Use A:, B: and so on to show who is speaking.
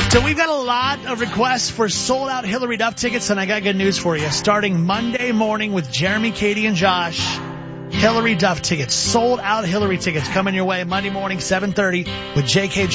A: So we've got a lot of requests for sold-out Hillary Duff tickets, and I got good news for you. Starting Monday morning with Jeremy, Katie, and Josh, Hillary Duff tickets, sold-out Hillary tickets coming your way Monday morning, 7:30 with J.K.